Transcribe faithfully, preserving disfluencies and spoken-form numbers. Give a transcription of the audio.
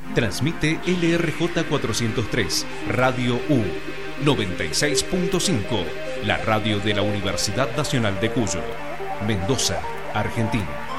Transmite L R J cuatrocientos tres, Radio U, noventa y seis punto cinco, la radio de la Universidad Nacional de Cuyo, Mendoza, Argentina.